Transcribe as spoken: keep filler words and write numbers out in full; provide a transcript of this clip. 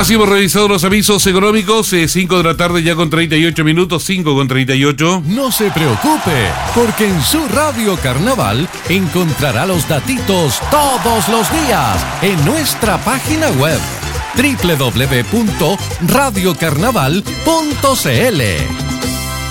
Así hemos revisado los avisos económicos, eh, cinco de la tarde ya con treinta y ocho minutos, cinco con treinta y ocho. No se preocupe, porque en su Radio Carnaval encontrará los datitos todos los días en nuestra página web doble u doble u doble u punto radio carnaval punto c l.